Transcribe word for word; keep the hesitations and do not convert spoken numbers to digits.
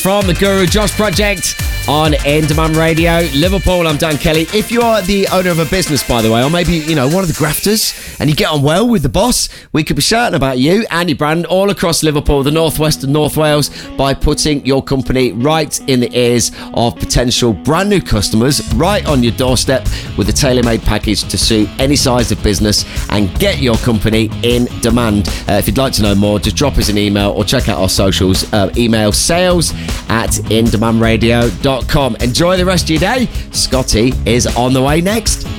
from the Guru Josh Project on In Demand Radio. Liverpool, I'm Dan Kelly. If you are the owner of a business, by the way, or maybe, you know, one of the grafters, and you get on well with the boss, we could be shouting about you and your brand all across Liverpool, the North West and North Wales, by putting your company right in the ears of potential brand new customers, right on your doorstep, with a tailor-made package to suit any size of business and get your company in demand. Uh, if you'd like to know more, just drop us an email or check out our socials. Uh, email sales at in demand radio dot com. Enjoy the rest of your day. Scotty is on the way next.